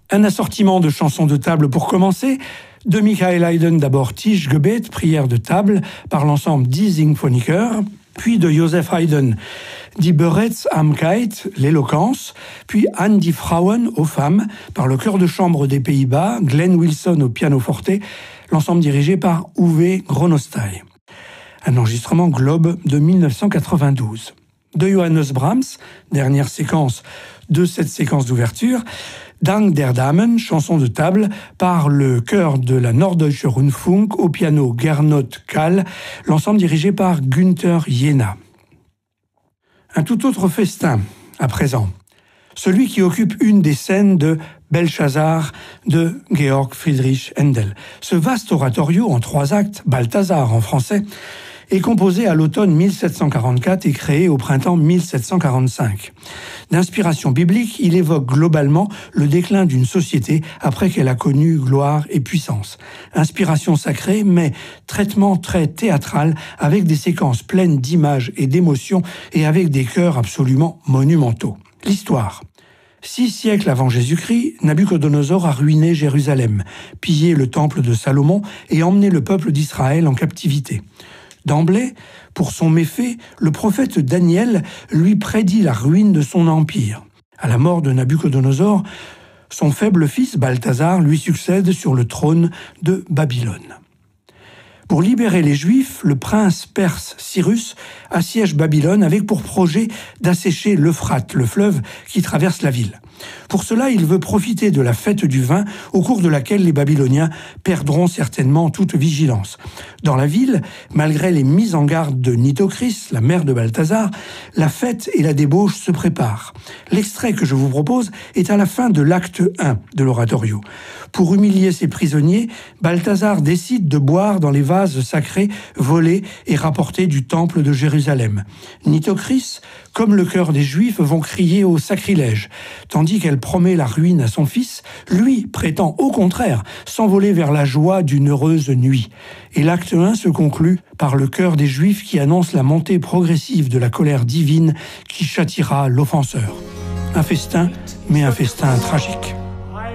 Un assortiment de chansons de table pour commencer. De Michael Haydn d'abord Tischgebet, prière de table, par l'ensemble Die Symphoniker, puis de Joseph Haydn, Die Beredsamkeit, l'éloquence, puis An die Frauen, aux femmes, par le chœur de chambre des Pays-Bas, Glenn Wilson au pianoforte, l'ensemble dirigé par Uwe Gronostai. Un enregistrement Globe de 1992. De Johannes Brahms, dernière séquence de cette séquence d'ouverture, Dank der Damen, chanson de table, par le chœur de la Norddeutsche Rundfunk, au piano Gernot Kahl, l'ensemble dirigé par Günther Jena. Un tout autre festin, à présent. Celui qui occupe une des scènes de Belshazzar de Georg Friedrich Händel. Ce vaste oratorio en 3 actes, Balthazar en français, est composé à l'automne 1744 et créé au printemps 1745. D'inspiration biblique, il évoque globalement le déclin d'une société après qu'elle a connu gloire et puissance. Inspiration sacrée, mais traitement très théâtral avec des séquences pleines d'images et d'émotions et avec des chœurs absolument monumentaux. L'histoire. 6 siècles avant Jésus-Christ, Nabuchodonosor a ruiné Jérusalem, pillé le temple de Salomon et emmené le peuple d'Israël en captivité. D'emblée, pour son méfait, le prophète Daniel lui prédit la ruine de son empire. À la mort de Nabuchodonosor, son faible fils Balthazar lui succède sur le trône de Babylone. Pour libérer les Juifs, le prince perse Cyrus assiège Babylone avec pour projet d'assécher l'Euphrate, le fleuve qui traverse la ville. Pour cela, il veut profiter de la fête du vin, au cours de laquelle les Babyloniens perdront certainement toute vigilance. Dans la ville, malgré les mises en garde de Nitocris, la mère de Balthazar, la fête et la débauche se préparent. L'extrait que je vous propose est à la fin de l'acte 1 de l'oratorio. Pour humilier ses prisonniers, Balthazar décide de boire dans les vases sacrés volés et rapportés du temple de Jérusalem. Nitocris, comme le chœur des Juifs, vont crier au sacrilège. Tandis qu'elle promet la ruine à son fils, lui prétend au contraire s'envoler vers la joie d'une heureuse nuit. Et l'acte 1 se conclut par le chœur des Juifs qui annonce la montée progressive de la colère divine qui châtiera l'offenseur. Un festin, mais un festin tragique.